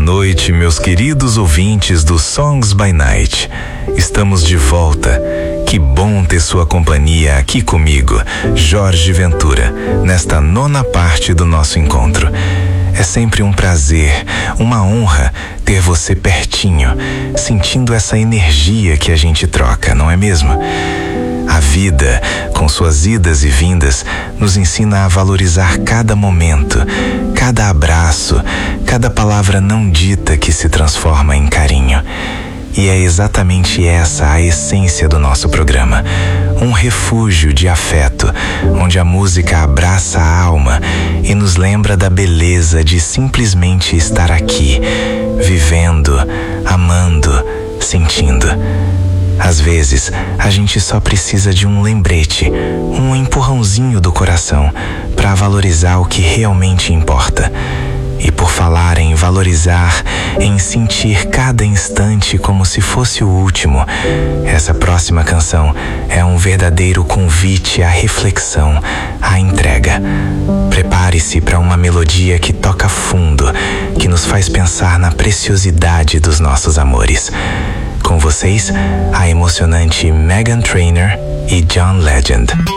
noite, meus queridos ouvintes do Songs by Night. Estamos de volta. Que bom ter sua companhia aqui comigo, Jorge Ventura, nesta 9ª parte do nosso encontro. É sempre um prazer, uma honra ter você pertinho, sentindo essa energia que a gente troca, não é mesmo? A vida, com suas idas e vindas, nos ensina a valorizar cada momento, cada abraço, cada palavra não dita que se transforma em carinho. E é exatamente essa a essência do nosso programa. Um refúgio de afeto, onde a música abraça a alma e nos lembra da beleza de simplesmente estar aqui, vivendo, amando, sentindo. Às vezes, a gente só precisa de um lembrete, um empurrãozinho do coração para valorizar o que realmente importa. E por falar em valorizar, em sentir cada instante como se fosse o último, essa próxima canção é um verdadeiro convite à reflexão, à entrega. Prepare-se para uma melodia que toca fundo, que nos faz pensar na preciosidade dos nossos amores. Com vocês, a emocionante Meghan Trainor e John Legend.